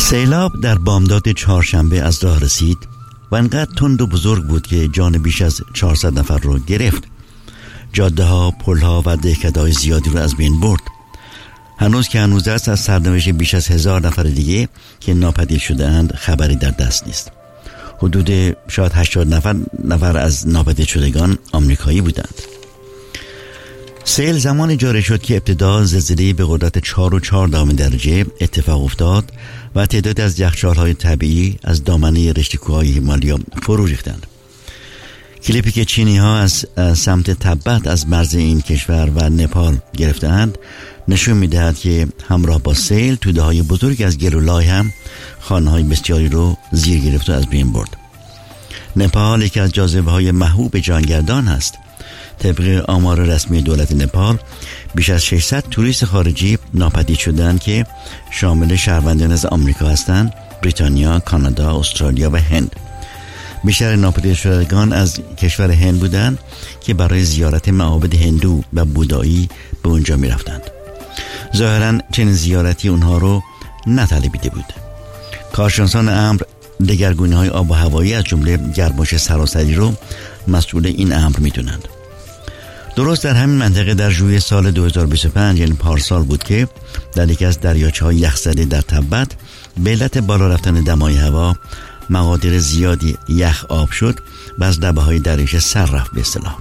سیلاب در بامداد چهارشنبه از راه رسید و انقدر تند و بزرگ بود که جان بیش از 400 نفر رو گرفت. جاده ها، پل ها و دهکده‌های زیادی رو از بین برد. هنوز که هنوز است از سرنوشت بیش از 1000 نفر دیگه که ناپدید شده‌اند خبری در دست نیست. حدود شاید 80 نفر از ناپدید شدگان آمریکایی بودند. سیل زمان جاری شد که ابتدا زلزله به قدرت 4.4 درجه اتفاق افتاد و تعداد از یخچال‌های طبیعی از دامنه رشته کوههای هیمالیا فرو ریختند. کلیپی که چینی‌ها از سمت تبت از مرز این کشور و نپال گرفتند نشون می‌دهد که همراه با سیل توده‌های بزرگ از گلولای هم خانه‌های بسیاری رو زیر گرفت و از بین برد. نپال یکی از جاذبه‌های محبوب جهانگردان است. طبق آمار رسمی دولت نپال بیش از 600 توریست خارجی ناپدید شدند که شامل شهروندان از آمریکا هستند، بریتانیا، کانادا، استرالیا و هند. بیشتر ناپدید شدگان از کشور هند بودند که برای زیارت معابد هندو و بودایی به اونجا می رفتند. ظاهراً چنین زیارتی اونها رو نطلبیده بود. کارشناسان امر دگرگونی‌های آب و هوایی از جمله گرمایش سراسری رو مسئول این امر می‌دونند. درست در همین منطقه در ژوئیه سال 2025 یعنی پارسال بود که در یکی از دریاچه‌های یخزده در تبت به علت بالا رفتن دمای هوا مقادیر زیادی یخ آب شد و از لبه‌های دریاچه سر رفت به اصطلاح.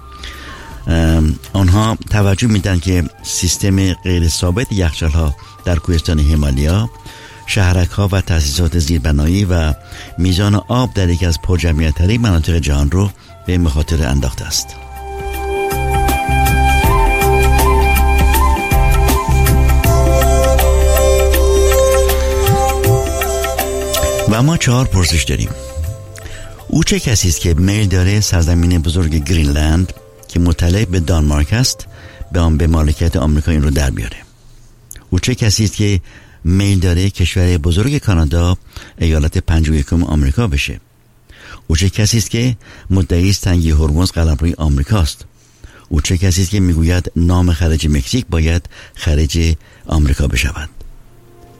آنها توجه میدن که سیستم غیر ثابت یخچال‌ها در کوهستان هیمالیا، شهرک‌ها و تأسیسات زیربنایی و میزان آب در یکی از پرجمعیت‌ترین مناطق جهان رو به مخاطره انداخته است. و ما 4 پرسش داریم. او چه کسی است که میل داره سرزمین بزرگ گرینلند که مطلع به دانمارک است به آن به مالکیت آمریکا این رو در بیاره؟ او چه کسی است که میل داره کشور بزرگ کانادا ایالت 51 آمریکا بشه؟ او چه کسی است که مدعی است تنگه هرمز قلمروی آمریکاست؟ او چه کسی است که میگوید نام خلیج مکزیک باید خلیج آمریکا بشود؟